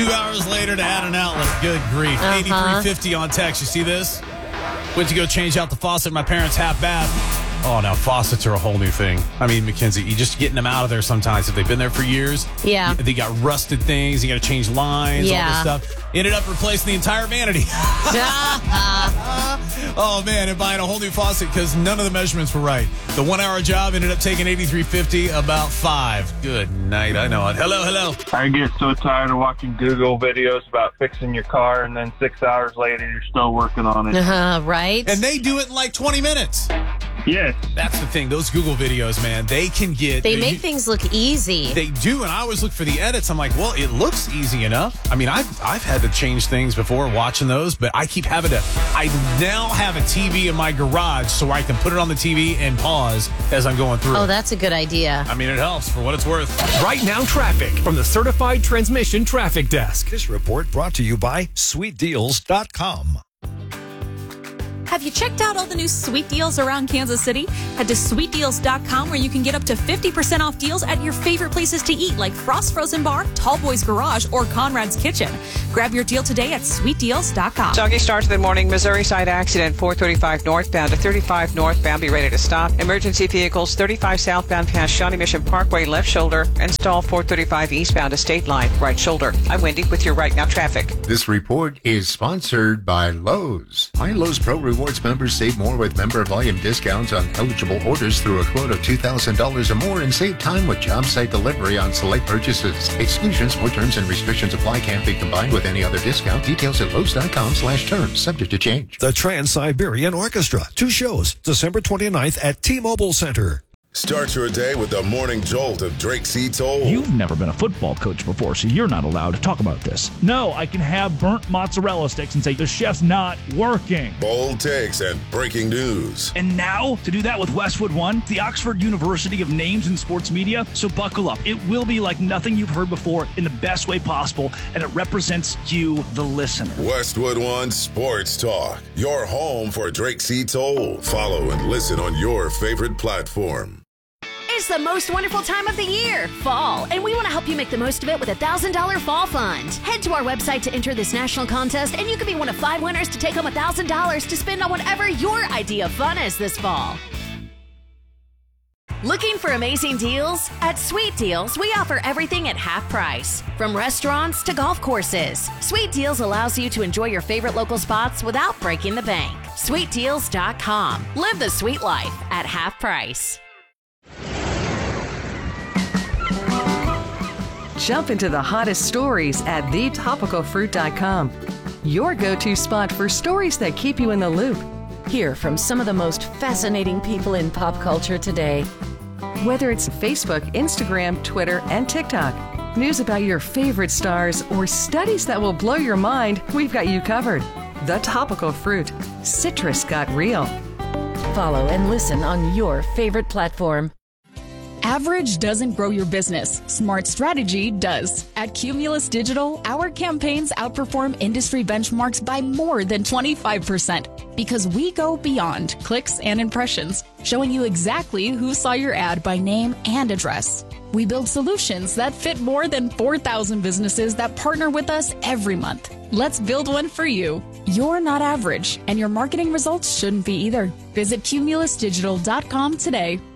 2 hours later to add an outlet. Good grief. 8350 on text. You see this? Went to go change out the faucet in my parents' half bath. Oh, now faucets are a whole new thing. I mean, Mackenzie, you just getting them out of there sometimes. If they've been there for years, yeah, they got rusted things. You got to change lines, all this stuff. Ended up replacing the entire vanity. Oh, man, and buying a whole new faucet because none of the measurements were right. The 1 hour job ended up taking $83.50, about 5. Good night. I know it. Hello. I get so tired of watching Google videos about fixing your car, and then 6 hours later, you're still working on it. Right. And they do it in like 20 minutes. Yes. That's the thing. Those Google videos, man, they can get... They make things look easy. They do, and I always look for the edits. I'm like, well, it looks easy enough. I mean, I've had to change things before watching those, but I keep having to... I now have a TV in my garage so I can put it on the TV and pause as I'm going through. Oh, that's a good idea. I mean, it helps for what it's worth. Right now, traffic from the Certified Transmission Traffic Desk. This report brought to you by SweetDeals.com. Have you checked out all the new sweet deals around Kansas City? Head to sweetdeals.com where you can get up to 50% off deals at your favorite places to eat like Frost Frozen Bar, Tall Boys Garage, or Conrad's Kitchen. Grab your deal today at sweetdeals.com. Soggy start to the morning. Missouri side accident 435 northbound to 35 northbound. Be ready to stop. Emergency vehicles 35 southbound past Shawnee Mission Parkway, left shoulder. Install 435 eastbound to State Line, right shoulder. I'm Wendy with your Right Now traffic. This report is sponsored by Lowe's. My Lowe's Pro Rewards members save more with member volume discounts on eligible orders through a quote of $2,000 or more and save time with job site delivery on select purchases. Exclusions or terms and restrictions apply. Can't be combined with any other discount. Details at Lowe's.com/terms. Subject to change. The Trans-Siberian Orchestra. 2 shows, December 29th at T-Mobile Center. Start your day with the morning jolt of Drake C. Toll. You've never been a football coach before, so you're not allowed to talk about this. No, I can have burnt mozzarella sticks and say the chef's not working. Bold takes and breaking news. And now, to do that with Westwood One, the Oxford University of Names in Sports Media. So buckle up. It will be like nothing you've heard before in the best way possible, and it represents you, the listener. Westwood One Sports Talk. Your home for Drake C. Toll. Follow and listen on your favorite platform. It's the most wonderful time of the year, fall, and we want to help you make the most of it with a $1,000 fall fund. Head to our website to enter this national contest, and you could be one of 5 winners to take home $1,000 to spend on whatever your idea of fun is this fall. Looking for amazing deals? At Sweet Deals, we offer everything at half price. From restaurants to golf courses, Sweet Deals allows you to enjoy your favorite local spots without breaking the bank. SweetDeals.com. Live the sweet life at half price. Jump into the hottest stories at thetopicalfruit.com. Your go-to spot for stories that keep you in the loop. Hear from some of the most fascinating people in pop culture today. Whether it's Facebook, Instagram, Twitter, and TikTok, news about your favorite stars, or studies that will blow your mind, we've got you covered. The Topical Fruit. Citrus got real. Follow and listen on your favorite platform. Average doesn't grow your business. Smart strategy does. At Cumulus Digital, our campaigns outperform industry benchmarks by more than 25% because we go beyond clicks and impressions, showing you exactly who saw your ad by name and address. We build solutions that fit more than 4,000 businesses that partner with us every month. Let's build one for you. You're not average, and your marketing results shouldn't be either. Visit cumulusdigital.com today.